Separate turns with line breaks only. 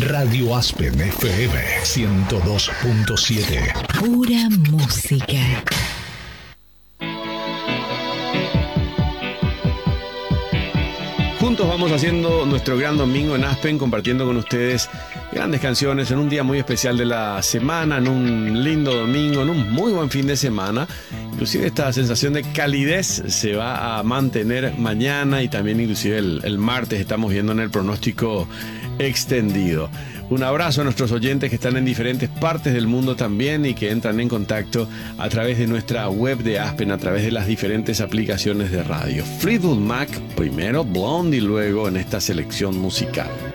Radio Aspen FM 102.7.
Pura música.
Juntos vamos haciendo nuestro gran domingo en Aspen, compartiendo con ustedes grandes canciones en un día muy especial de la semana, en un lindo domingo, en un muy buen fin de semana. Inclusive esta sensación de calidez se va a mantener mañana y también inclusive el martes estamos viendo en el pronóstico extendido. Un abrazo a nuestros oyentes que están en diferentes partes del mundo también y que entran en contacto a través de nuestra web de Aspen, a través de las diferentes aplicaciones de radio. Fleetwood Mac, primero Blondie, luego en esta selección musical.